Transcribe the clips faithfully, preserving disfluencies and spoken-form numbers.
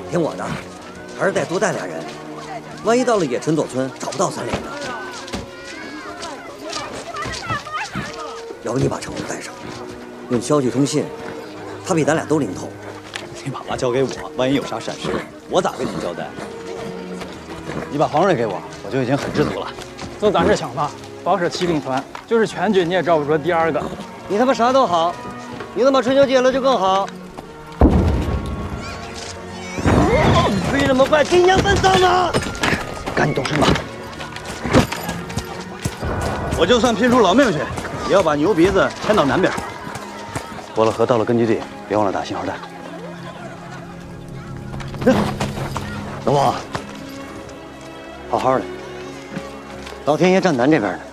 听我的，还是得多带俩人，万一到了野陈左村找不到三连呢？要不你把程武带上，用消息通信，他比咱俩都灵透。 你把妈交给我，万一有啥闪失，我咋跟你交代？你把黄瑞给我，我就已经很知足了。 就咱这想法，保守骑兵团，就是全军你也招不出第二个。 你他妈啥都好，你他妈春秋接了就更好。为什么快今年奔丧呢？ 赶紧动身吧！我就算拼出老命去，也要把牛鼻子牵到南边。过了河，到了根据地，别忘了打信号弹。 龙王，好好的，老天爷站南这边呢。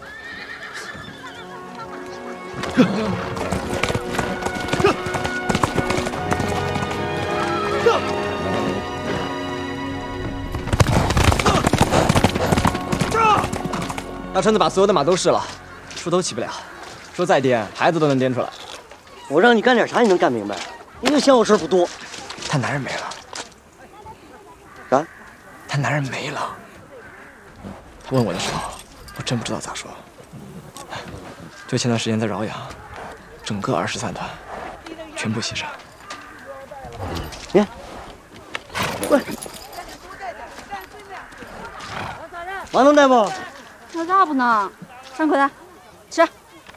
大川子把所有的马都试了，树都起不了，说再颠孩子都能颠出来。 我让你干点啥你能干明白？你就嫌我事儿不多。 他男人没了。 啥？ 他男人没了。他问我的时候，我真不知道咋说。就前段时间在饶阳，整个二十三团全部牺牲。 你，喂，王东大夫。 我咋不能？上口袋，吃。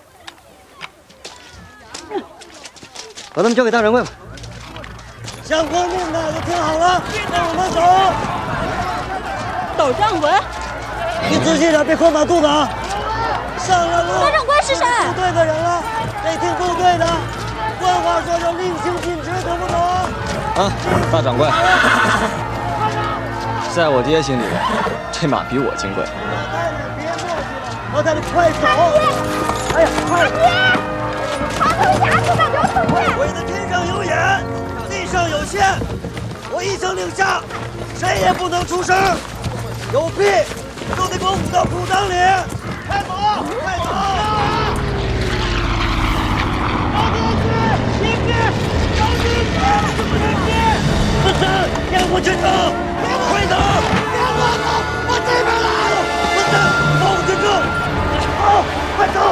把他们交给大掌柜吧。想活命的都听好了，跟我们走。 董掌柜， 你仔细点，别空把肚子啊！上了路。 大掌柜是谁？ 部队的人了，得听部队的。官话说叫令行禁止，懂不懂？ 啊，大掌柜，在我爹心里，这马比我金贵。 老太太，快走！哎呀，快！ 大爹，他从牙齿上流出血。 鬼子天上有眼，地上有线，我一声令下，谁也不能出声，有屁都得给我捂到裤裆里！快走，快走！找进去，进去，找进去，进去！四三，掩护全程，快走！别乱走，我这边来！四三，保护全程，好，快走！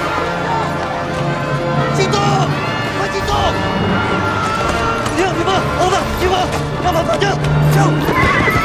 进攻，快进攻！你听，你们，猴子，集合，让马放枪，上！